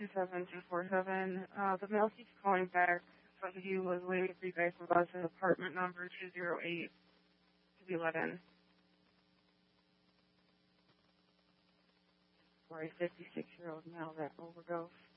27247. The mail keeps calling back. But he was waiting for you guys to buzz in apartment number 208 to be let in. For a 56-year-old male that overdosed.